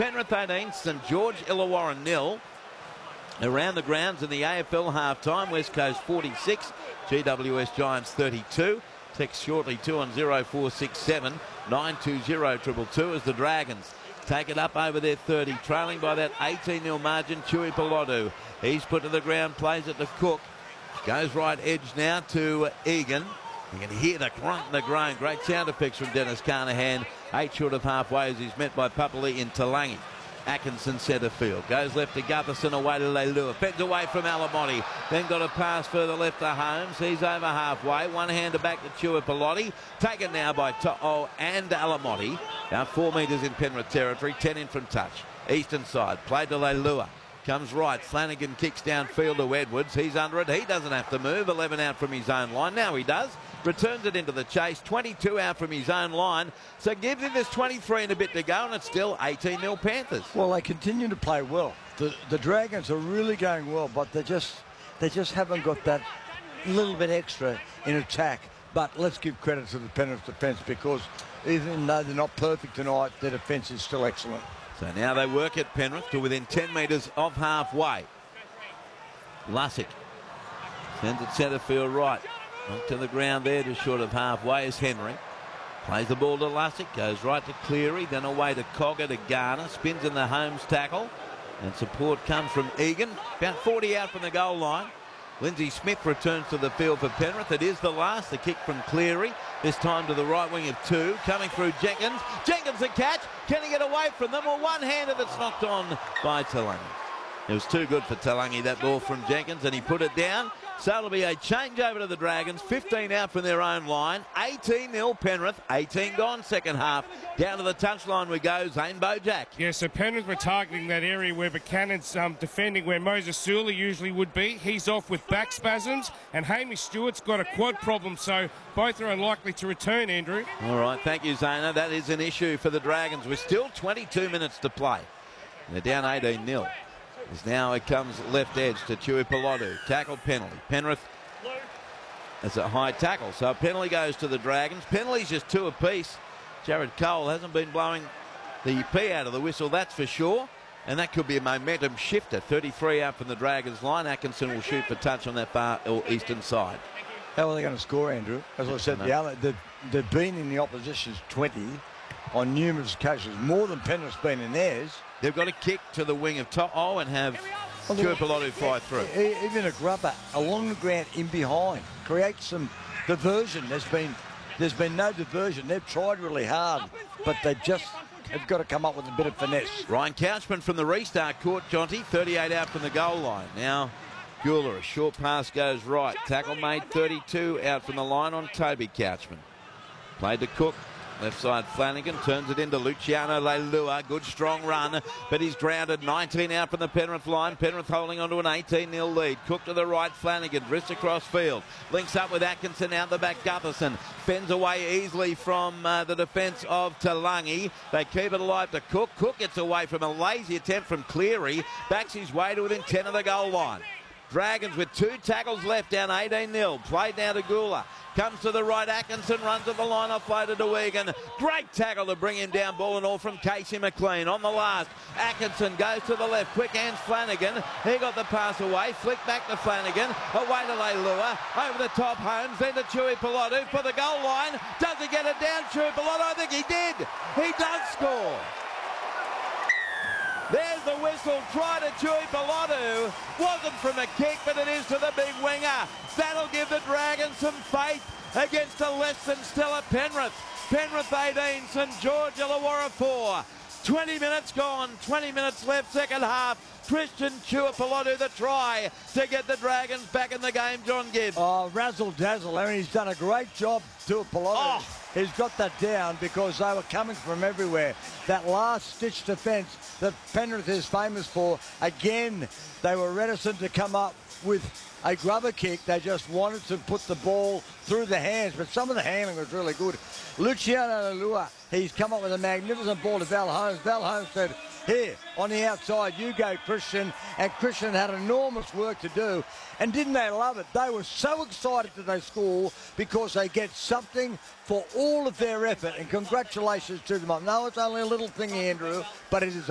Penrith 18, St George Illawarra 0. Around the grounds in the AFL half-time, West Coast 46, GWS Giants 32. Text shortly 210-467 920-222 as the Dragons take it up over their 30, trailing by that 18-0 margin. Chewy Pilotu, he's put to the ground, plays it to Cook. Goes right edge now to Egan. You can hear the grunt and the groan. Great sound effects from Dennis Carnahan. 8 short of halfway as he's met by Papali in Talangi. Atkinson centre field. Goes left to Gutherson, away to Leilua. Feds away from Alamotti. Then got a pass further left to Holmes. He's over halfway. One-hander back to Tuipulotu. Taken now by To'o and Alamotti. Now 4 metres in Penrith territory. 10 in from touch. Eastern side. Played to Leilua. Comes right. Flanagan kicks downfield to Edwards. He's under it. He doesn't have to move. 11 out from his own line. Now he does. Returns it into the chase. 22 out from his own line. So gives him this 23 and a bit to go, and it's still 18-0 Panthers. Well, they continue to play well. The Dragons are really going well, but they just haven't got that little bit extra in attack. But let's give credit to the Penrith defence, because even though they're not perfect tonight, their defence is still excellent. So now they work at Penrith to within 10 metres of halfway. Lussick sends it centre field right. Knocked to the ground there, just short of halfway is Henry. Plays the ball to Lussick, goes right to Cleary, then away to Cogger to Garner. Spins in the Holmes tackle. And support comes from Egan. About 40 out from the goal line. Lindsay Smith returns to the field for Penrith. It is the last. The kick from Cleary. This time to the right wing of 2. Coming through Jenkins. Jenkins the catch. Can he get away from them? Well, one-hander that's knocked on by Talangi. It was too good for Talangi, that ball from Jenkins, and he put it down. So it'll be a change over to the Dragons. 15 out from their own line. 18-0 Penrith. 18 gone second half. Down to the touchline we go. Zane Bojack. Yeah, so Penrith were targeting that area where Buchanan's defending, where Moses Sula usually would be. He's off with back spasms, and Hamish Stewart's got a quad problem, so both are unlikely to return, Andrew. All right, thank you, Zana. That is an issue for the Dragons. We're still 22 minutes to play. They're down 18-0. As now it comes left edge to Tuipulotu. Tackle penalty. Penrith as a high tackle. So a penalty goes to the Dragons. Penalties just 2 apiece. Jared Cole hasn't been blowing the pee out of the whistle, that's for sure. And that could be a momentum shifter. 33 out from the Dragons line. Atkinson will shoot for touch on that far eastern side. How are they going to score, Andrew? As I said, they've been in the opposition's 20 on numerous occasions, more than Penrith's been in theirs. They've got to kick to the wing of To'o and have Tuipulotu fly through. Even a grubber along the ground in behind creates some diversion. There's been no diversion. They've tried really hard, but they've got to come up with a bit of finesse. Ryan Couchman from the restart caught Jonty, 38 out from the goal line. Now Gula, a short pass goes right. Tackle made, 32 out from the line on Toby Couchman. Played to Cook. Left side Flanagan turns it into Luciano Leilua. Good strong run, but he's grounded. 19 out from the Penrith line. Penrith holding on to an 18-0 lead. Cook to the right. Flanagan drifts across field. Links up with Atkinson out the back. Gutherson fends away easily from the defence of Talangi. They keep it alive to Cook. Cook gets away from a lazy attempt from Cleary. Backs his way to within 10 of the goal line. Dragons with 2 tackles left, down 18-0. Played now to Gula. Comes to the right, Atkinson runs at the line, offloaded to Egan. Great tackle to bring him down, ball and all from Casey McLean. On the last, Atkinson goes to the left, quick hands Flanagan. He got the pass away, flick back to Flanagan, away to Leilua, over the top Holmes, then to Tuipulotu for the goal line. Does he get it down, Tuipulotu? I think he did. He does score. There's the whistle, try to Tuipulotu. Wasn't from a kick, but it is to the big winger. That'll give the Dragons some faith against a less than stellar Penrith. Penrith 18, St George Illawarra 4. 20 minutes gone, 20 minutes left, second half. Christian Tuipulotu the try to get the Dragons back in the game, John Gibbs. Oh, razzle dazzle. I mean, he's done a great job, Tuipulotu. Oh. He's got that down because they were coming from everywhere. That last-ditch defence that Penrith is famous for, again, they were reticent to come up with a grubber kick. They just wanted to put the ball through the hands, but some of the handling was really good. Luciano Leilua, he's come up with a magnificent ball to Val Holmes. Val Holmes said, here, on the outside, you go, Christian. And Christian had enormous work to do. And didn't they love it? They were so excited that they score because they get something for all of their effort. And congratulations to them. I know it's only a little thing, Andrew, but it is a